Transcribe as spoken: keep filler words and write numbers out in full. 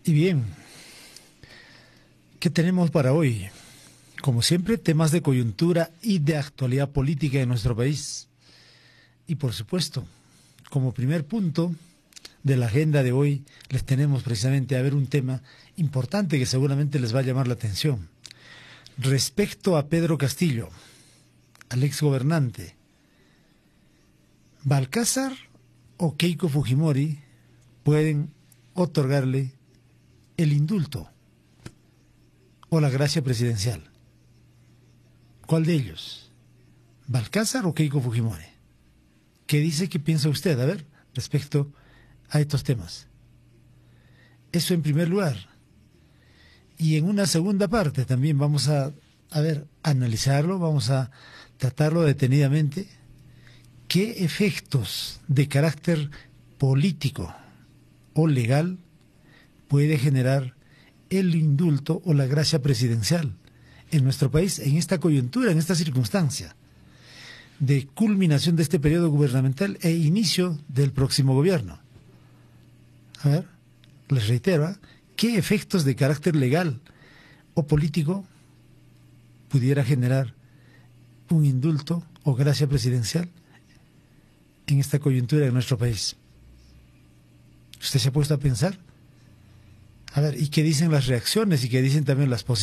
Y bien, ¿qué tenemos para hoy? Como siempre, temas de coyuntura y de actualidad política en nuestro país. Y por supuesto, como primer punto de la agenda de hoy, les tenemos precisamente a ver un tema importante que seguramente les va a llamar la atención. Respecto a Pedro Castillo, al exgobernante, Balcázar o Keiko Fujimori pueden otorgarle el indulto o la gracia presidencial. ¿Cuál de ellos? ¿Balcázar o Keiko Fujimori? ¿Qué dice, qué piensa usted? A ver, respecto a estos temas. Eso en primer lugar. Y en una segunda parte también vamos a, a ver, analizarlo, vamos a tratarlo detenidamente. ¿Qué efectos de carácter político o legal puede generar el indulto o la gracia presidencial en nuestro país, en esta coyuntura, en esta circunstancia de culminación de este periodo gubernamental e inicio del próximo gobierno? A ver, les reitero, ¿eh? ¿Qué efectos de carácter legal o político pudiera generar un indulto o gracia presidencial en esta coyuntura de nuestro país? ¿Usted se ha puesto a pensar? A ver, ¿y qué dicen las reacciones y qué dicen también las posiciones?